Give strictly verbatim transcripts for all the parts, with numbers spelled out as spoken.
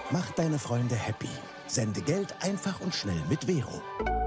Mach deine Freunde happy. Sende Geld einfach und schnell mit Vero.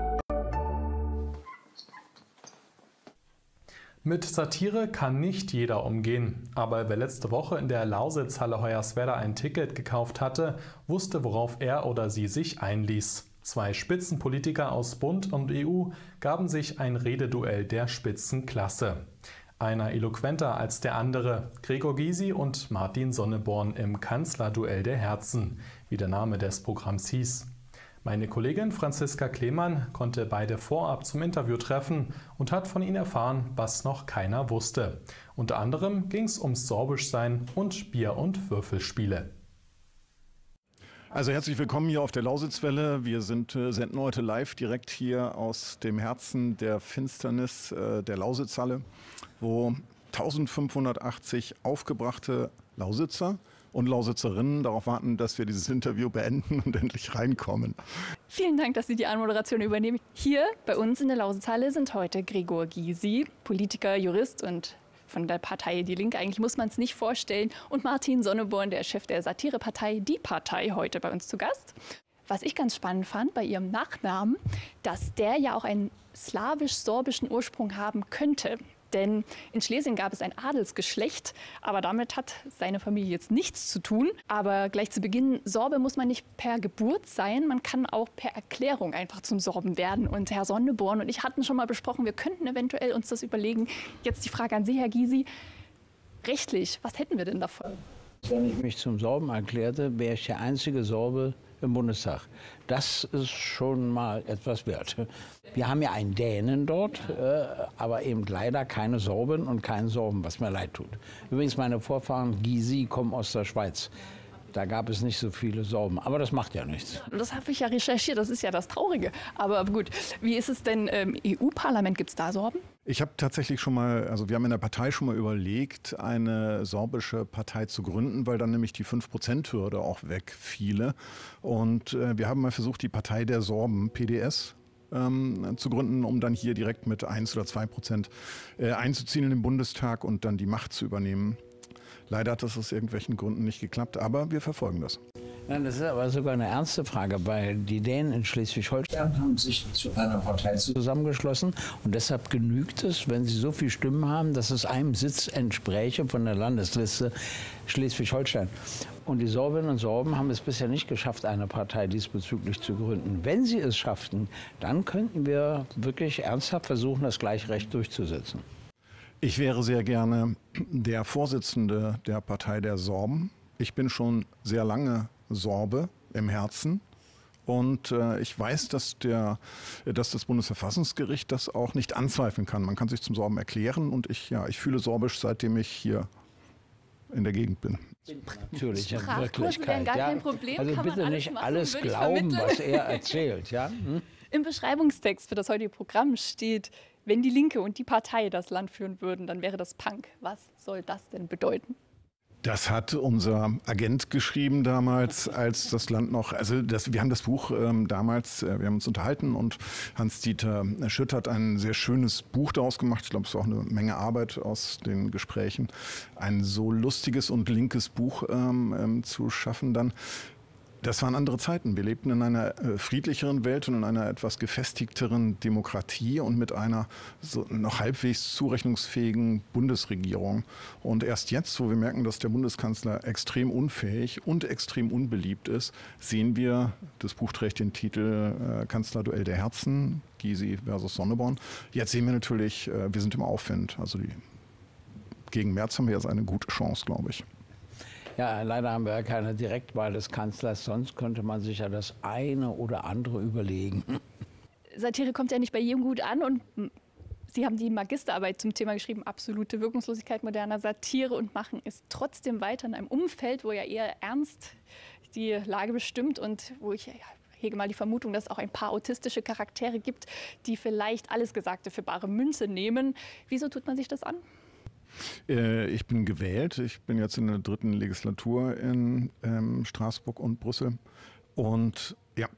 Mit Satire kann nicht jeder umgehen. Aber wer letzte Woche in der Lausitzhalle Hoyerswerda ein Ticket gekauft hatte, wusste, worauf er oder sie sich einließ. Zwei Spitzenpolitiker aus Bund und E U gaben sich ein Rededuell der Spitzenklasse. Einer eloquenter als der andere, Gregor Gysi und Martin Sonneborn im Kanzlerduell der Herzen, wie der Name des Programms hieß. Meine Kollegin Franziska Klemann konnte beide vorab zum Interview treffen und hat von ihnen erfahren, was noch keiner wusste. Unter anderem ging es ums Sorbischsein und Bier- und Würfelspiele. Also herzlich willkommen hier auf der Lausitzwelle. Wir sind, äh, senden heute live direkt hier aus dem Herzen der Finsternis äh, der Lausitzhalle, wo eintausendfünfhundertachtzig aufgebrachte Lausitzer und Lausitzerinnen darauf warten, dass wir dieses Interview beenden und endlich reinkommen. Vielen Dank, dass Sie die Anmoderation übernehmen. Hier bei uns in der Lausitzhalle sind heute Gregor Gysi, Politiker, Jurist und von der Partei Die Linke, eigentlich muss man es nicht vorstellen, und Martin Sonneborn, der Chef der Satirepartei Die Partei, heute bei uns zu Gast. Was ich ganz spannend fand bei Ihrem Nachnamen, dass der ja auch einen slawisch-sorbischen Ursprung haben könnte. Denn in Schlesien gab es ein Adelsgeschlecht, aber damit hat seine Familie jetzt nichts zu tun. Aber gleich zu Beginn, Sorbe muss man nicht per Geburt sein, man kann auch per Erklärung einfach zum Sorben werden. Und Herr Sonneborn und ich hatten schon mal besprochen, wir könnten eventuell uns das überlegen. Jetzt die Frage an Sie, Herr Gysi. Rechtlich, was hätten wir denn davon? Wenn ich mich zum Sorben erklärte, wäre ich der einzige Sorbe im Bundestag. Das ist schon mal etwas wert. Wir haben ja einen Dänen dort, äh, aber eben leider keine Sorben und keinen Sorben, was mir leid tut. Übrigens, meine Vorfahren Gysi kommen aus der Schweiz. Da gab es nicht so viele Sorben, aber das macht ja nichts. Das habe ich ja recherchiert, das ist ja das Traurige. Aber gut, wie ist es denn im E U-Parlament, gibt es da Sorben? Ich habe tatsächlich schon mal, also wir haben in der Partei schon mal überlegt, eine sorbische Partei zu gründen, weil dann nämlich die fünf Prozent Hürde auch wegfiele. Und äh, wir haben mal versucht, die Partei der Sorben, P D S, ähm, zu gründen, um dann hier direkt mit eins oder zwei Prozent äh, einzuziehen in den Bundestag und dann die Macht zu übernehmen. Leider hat das aus irgendwelchen Gründen nicht geklappt, aber wir verfolgen das. Nein, das ist aber sogar eine ernste Frage, weil die Dänen in Schleswig-Holstein haben sich zu einer Partei zusammengeschlossen und deshalb genügt es, wenn sie so viele Stimmen haben, dass es einem Sitz entspräche von der Landesliste Schleswig-Holstein. Und die Sorbinnen und Sorben haben es bisher nicht geschafft, eine Partei diesbezüglich zu gründen. Wenn sie es schafften, dann könnten wir wirklich ernsthaft versuchen, das Gleichrecht durchzusetzen. Ich wäre sehr gerne der Vorsitzende der Partei der Sorben. Ich bin schon sehr lange Sorbe im Herzen und äh, ich weiß, dass, der, dass das Bundesverfassungsgericht das auch nicht anzweifeln kann. Man kann sich zum Sorben erklären und ich, ja, ich fühle Sorbisch, seitdem ich hier in der Gegend bin. Natürlich, in Sprachkurse wären gar kein Problem. Also kann bitte man nicht machen, alles würde ich glauben, vermitteln. was er erzählt. Ja? Hm? Im Beschreibungstext für das heutige Programm steht, wenn die Linke und die Partei das Land führen würden, dann wäre das Punk. Was soll das denn bedeuten? Das hat unser Agent geschrieben damals, als das Land noch, also das, wir haben das Buch ähm, damals, äh, wir haben uns unterhalten und Hans-Dieter Schütt hat ein sehr schönes Buch daraus gemacht. Ich glaube, es war auch eine Menge Arbeit aus den Gesprächen, ein so lustiges und linkes Buch ähm, ähm, zu schaffen dann. Das waren andere Zeiten. Wir lebten in einer äh, friedlicheren Welt und in einer etwas gefestigteren Demokratie und mit einer so noch halbwegs zurechnungsfähigen Bundesregierung. Und erst jetzt, wo wir merken, dass der Bundeskanzler extrem unfähig und extrem unbeliebt ist, sehen wir, das Buch trägt den Titel äh, Kanzlerduell der Herzen, Gysi versus Sonneborn. Jetzt sehen wir natürlich, äh, wir sind im Aufwind. Also die, gegen Merz haben wir jetzt eine gute Chance, glaube ich. Ja, leider haben wir ja keine Direktwahl des Kanzlers, sonst könnte man sich ja das eine oder andere überlegen. Satire kommt ja nicht bei jedem gut an und Sie haben die Magisterarbeit zum Thema geschrieben, absolute Wirkungslosigkeit moderner Satire und machen es trotzdem weiter in einem Umfeld, wo ja eher ernst die Lage bestimmt und wo ich ja, hege mal die Vermutung, dass es auch ein paar autistische Charaktere gibt, die vielleicht alles Gesagte für bare Münze nehmen. Wieso tut man sich das an? Ich bin gewählt. Ich bin jetzt in der dritten Legislatur in ähm, Straßburg und Brüssel. Und